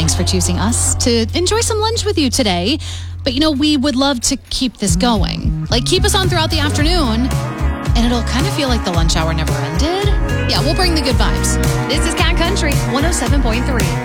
Thanks for choosing us to enjoy some lunch with you today. But, we would love to keep this going. Keep us on throughout the afternoon, and it'll kind of feel like the lunch hour never ended. Yeah, we'll bring the good vibes. This is Cat Country 107.3.